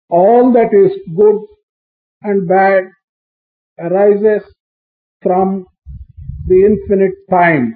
all that is good and bad arises from the infinite time.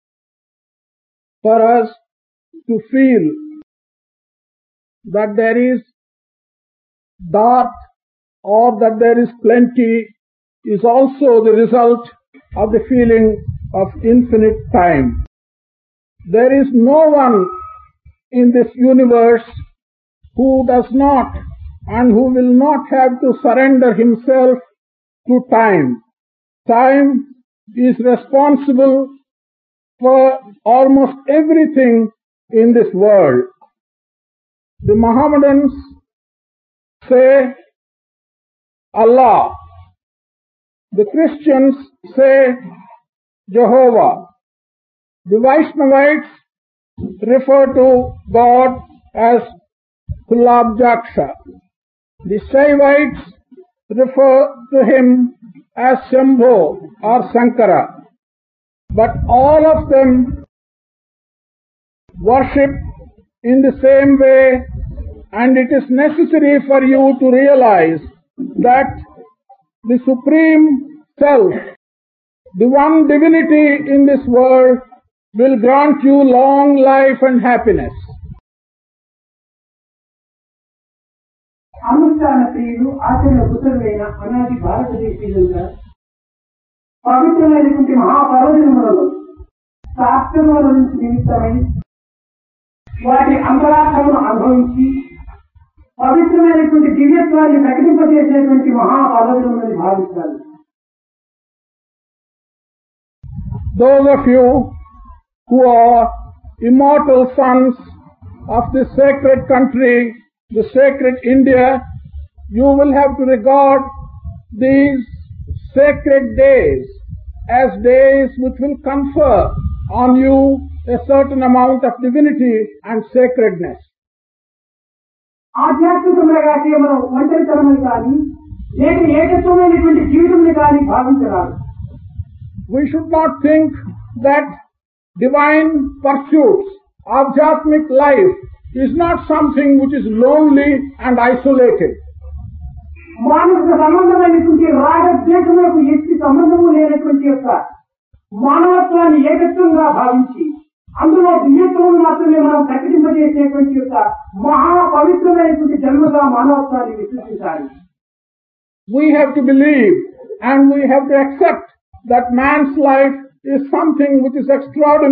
For us to feel that there is dearth or that there is plenty is also the result of the feeling of infinite time. There is no one in this universe who does not and who will not have to surrender himself to time. Time is responsible for almost everything in this world. The Mohammedans say Allah. The Christians say Jehovah. The Vaishnavites refer to God as Kullabjaksha. The Shaivites refer to him as Shambho or Sankara. But all of them worship in the same way, and it is necessary for you to realize that the Supreme Self, the one divinity in this world, will grant you long life and happiness. అనుష్ఠాన ప్రియులు ఆచరణ కుశలమైన అనాది భారతదేశీయులుగా పవిత్రమైనటువంటి మహాపర్వదినములను శాస్త్రముల నుంచి నిమిత్తమై వాటి అంతరార్థమును అనుభవించి పవిత్రమైనటువంటి దివ్యత్వాన్ని ప్రకటింపజేసేటువంటి మహాపర్వదినములని భావిస్తారు. Those of you who are immortal sons of this sacred country, the sacred India, you will have to regard these sacred days as days which will confer on you a certain amount of divinity and sacredness. ఆధ్యాత్మికంగా కేవలం ఒంటరితనమని కానీ లేక ఏకత్వమైనటువంటి జీవితంని కానీ భావించరాదు. We should not think that divine pursuits, adhyatmic life, is not something which is lonely and isolated. మానసిక సంబంధమైనటువంటి రాగద్వేషములకు ఎట్టి సంబంధము లేనటువంటి యొక్క మానవత్వాన్ని ఏకత్వంగా భావించి అందులో దివ్యత్వమును మాత్రమే మనం ప్రకటింపజేసేటువంటి యొక్క మహాపవిత్రమైనటువంటి జన్మగా మానవత్వాన్ని విశ్వసించాలి. We have to believe and we have to accept that man's life is something which is extraordinary.